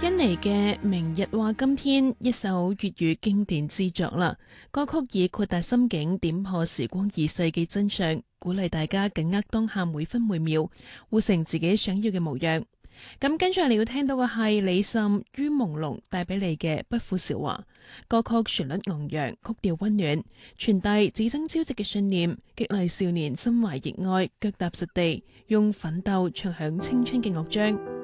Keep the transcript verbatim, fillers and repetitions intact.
印尼嘅《明日話今天》一首粵語經典之作啦，歌曲以豁達心境點破時光易逝嘅真相，鼓勵大家緊握當下每分每秒，活成自己想要嘅模樣。咁跟住你要聽到嘅係李沁於朦朧帶俾你嘅不負韶華。歌曲旋律昂揚，曲調溫暖，傳遞只爭朝夕嘅信念，激勵少年心懷熱愛，腳踏實地，用奮鬥唱響青春嘅樂章。